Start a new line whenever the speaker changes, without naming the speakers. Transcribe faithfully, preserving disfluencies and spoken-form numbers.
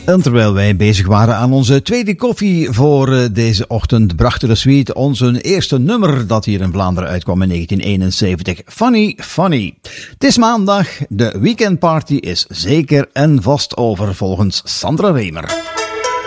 En terwijl wij bezig waren aan onze tweede koffie voor deze ochtend, brachten de Suite ons een eerste nummer dat hier in Vlaanderen uitkwam in negentien eenenzeventig. Funny, funny. Het is maandag, de weekendparty is zeker en vast over volgens Sandra Remer.